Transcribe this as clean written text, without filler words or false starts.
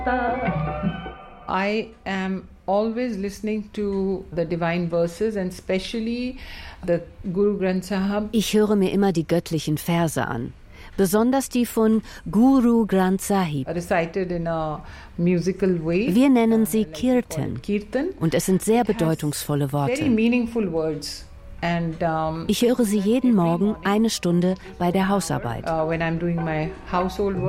I am always listening to the divine verses and especially the Guru Granth Sahib. Ich höre mir immer die göttlichen Verse an, besonders die von Guru Granth Sahib. Recited in a musical way. Wir nennen sie Kirtan und es sind sehr bedeutungsvolle Worte. Very meaningful words. Ich höre sie jeden Morgen 1 Stunde bei der Hausarbeit. When I'm doing my household work.